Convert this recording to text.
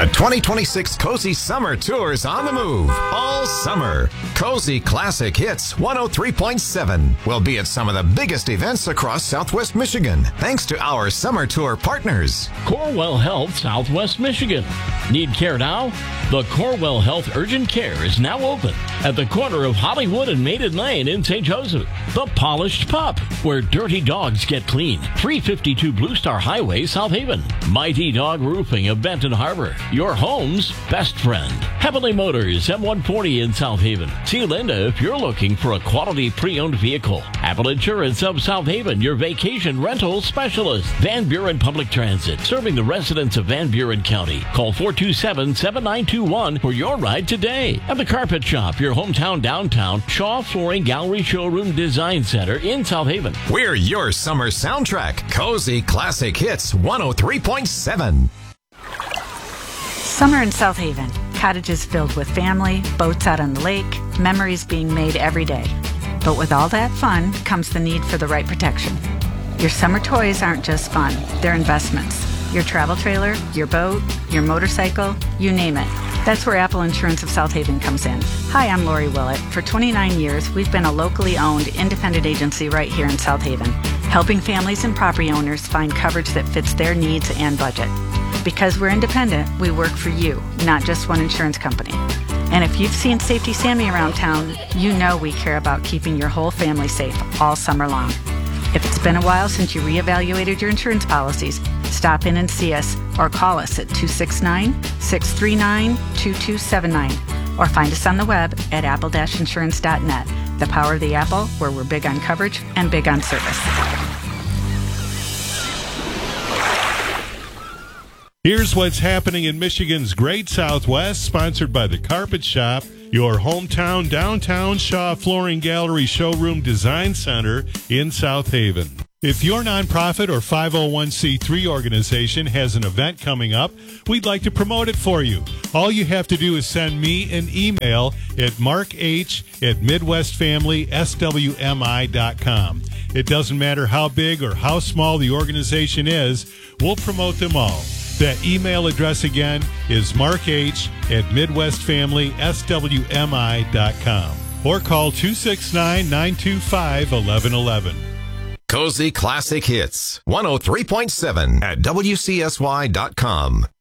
2026 Cozy Summer Tour is on the move all summer. Cozy Classic Hits 103.7 will be at some of the biggest events across Southwest Michigan, thanks to our summer tour partners. Corewell Health, Southwest Michigan. Need care now? The Corewell Health Urgent Care is now open at the corner of Hollywood and Maiden Lane in St. Joseph. The Polished Pup, where dirty dogs get clean. 352 Blue Star Highway, South Haven. Mighty Dog Roofing of Benton Harbor, your home's best friend. Heavenly Motors, M140 in South Haven. See Linda if you're looking for a quality pre-owned vehicle. Apple Insurance of South Haven, your vacation rental specialist. Van Buren Public Transit, serving the residents of Van Buren County. Call 427-7921 for your ride today. At the Carpet Shop, your hometown downtown, Shaw Flooring Gallery Showroom Design Center in South Haven. We're your summer soundtrack. Cozy Classic Hits 103.7. Summer in South Haven. Cottages filled with family, boats out on the lake, memories being made every day. But with all that fun comes the need for the right protection. Your summer toys aren't just fun, they're investments. Your travel trailer, your boat, your motorcycle, you name it. That's where Apple Insurance of South Haven comes in. Hi, I'm Lori Willett. For 29 years, we've been a locally owned independent agency right here in South Haven, helping families and property owners find coverage that fits their needs and budget. Because we're independent, we work for you, not just one insurance company. And if you've seen Safety Sammy around town, you know we care about keeping your whole family safe all summer long. If it's been a while since you reevaluated your insurance policies, stop in and see us or call us at 269-639-2279 or find us on the web at apple-insurance.net. The power of the Apple, where we're big on coverage and big on service. Here's what's happening in Michigan's Great Southwest, sponsored by the Carpet Shop, your hometown downtown Shaw Flooring Gallery Showroom Design Center in South Haven. If your nonprofit or 501c3 organization has an event coming up, we'd like to promote it for you. All you have to do is send me an email at markh@midwestfamilyswmi.com. It doesn't matter how big or how small the organization is, we'll promote them all. That email address again is markh@midwestfamilyswmi.com or call 269-925-1111. Cozy Classic Hits 103.7 at WCSY.com.